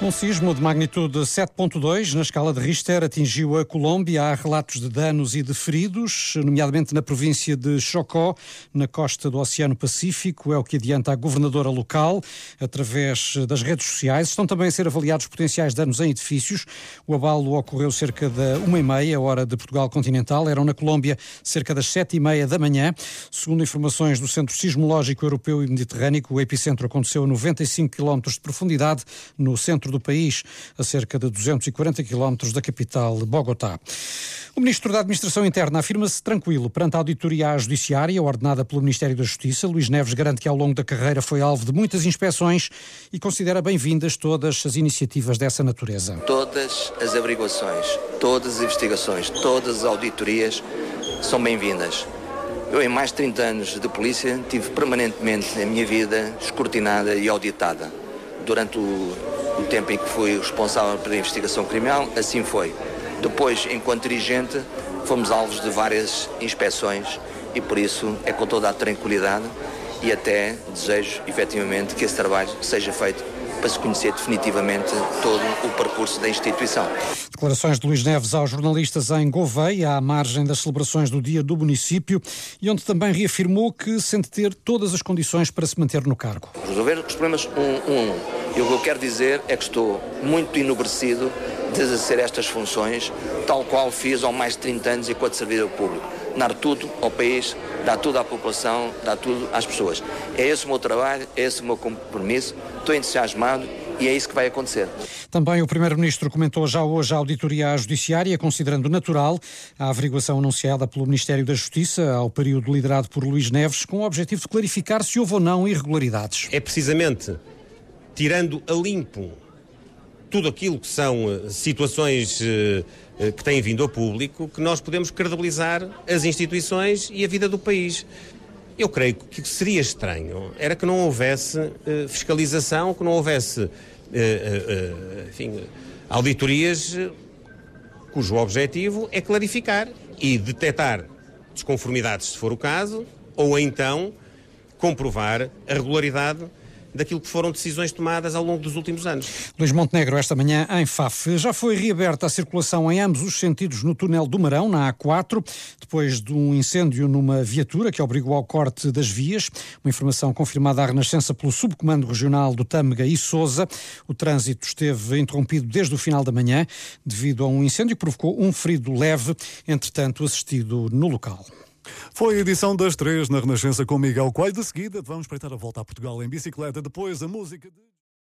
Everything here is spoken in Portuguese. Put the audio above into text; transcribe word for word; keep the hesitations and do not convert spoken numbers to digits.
Um sismo de magnitude sete ponto dois na escala de Richter atingiu a Colômbia. Há relatos de danos e de feridos, nomeadamente na província de Chocó, na costa do Oceano Pacífico. É o que adianta a governadora local através das redes sociais. Estão também a ser avaliados potenciais danos em edifícios. O abalo ocorreu cerca da uma e meia, hora de Portugal continental. Eram na Colômbia cerca das sete e meia da manhã. Segundo informações do Centro Sismológico Europeu e Mediterrâneo, o epicentro aconteceu a noventa e cinco quilómetros de profundidade, no centro do país, a cerca de duzentos e quarenta quilómetros da capital, Bogotá. O Ministro da Administração Interna afirma-se tranquilo perante a auditoria judiciária ordenada pelo Ministério da Justiça. Luís Neves garante que ao longo da carreira foi alvo de muitas inspeções e considera bem-vindas todas as iniciativas dessa natureza. Todas as averiguações, todas as investigações, todas as auditorias são bem-vindas. Eu, em mais de trinta anos de polícia, tive permanentemente a minha vida escrutinada e auditada. Durante o o tempo em que fui responsável pela investigação criminal, assim foi. Depois, enquanto dirigente, fomos alvos de várias inspeções e por isso é com toda a tranquilidade e até desejo, efetivamente, que esse trabalho seja feito para se conhecer definitivamente todo o percurso da instituição. Declarações de Luís Neves aos jornalistas em Gouveia, à margem das celebrações do Dia do Município, e onde também reafirmou que sente ter todas as condições para se manter no cargo. Resolver os problemas um, um, um. E o que eu quero dizer é que estou muito enobrecido de exercer estas funções, tal qual fiz há mais de trinta anos enquanto servidor público. Dar tudo ao país, dar tudo à população, dar tudo às pessoas. É esse o meu trabalho, é esse o meu compromisso, estou entusiasmado e é isso que vai acontecer. Também o Primeiro-Ministro comentou já hoje a auditoria judiciária, considerando natural a averiguação anunciada pelo Ministério da Justiça ao período liderado por Luís Neves, com o objetivo de clarificar se houve ou não irregularidades. É precisamente tirando a limpo tudo aquilo que são situações que têm vindo ao público, que nós podemos credibilizar as instituições e a vida do país. Eu creio que seria estranho, era que não houvesse uh, fiscalização, que não houvesse uh, uh, enfim, auditorias uh, cujo objetivo é clarificar e detectar desconformidades, se for o caso, ou então comprovar a regularidade daquilo que foram decisões tomadas ao longo dos últimos anos. Luís Montenegro, esta manhã em Faf. Já foi reaberta a circulação em ambos os sentidos no túnel do Marão, na A quatro, depois de um incêndio numa viatura que obrigou ao corte das vias. Uma informação confirmada à Renascença pelo Subcomando Regional do Tâmega e Sousa. O trânsito esteve interrompido desde o final da manhã devido a um incêndio que provocou um ferido leve, entretanto assistido no local. Foi a edição das três na Renascença com Miguel Coelho. De seguida, vamos espreitar a volta a Portugal em bicicleta. Depois, a música de...